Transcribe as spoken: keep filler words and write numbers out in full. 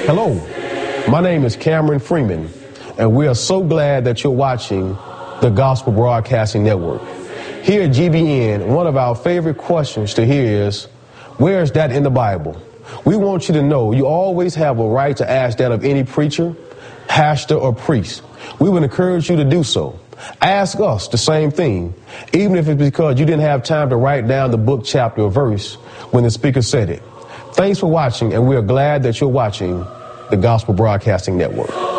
Hello, my name is Cameron Freeman, and we are so glad that you're watching the Gospel Broadcasting Network. Here at G B N, one of our favorite questions to hear is, where is that in the Bible? We want you to know you always have a right to ask that of any preacher, pastor, or priest. We would encourage you to do so. Ask us the same thing, even if it's because you didn't have time to write down the book, chapter, or verse when the speaker said it. Thanks for watching, and we are glad that you're watching the Gospel Broadcasting Network.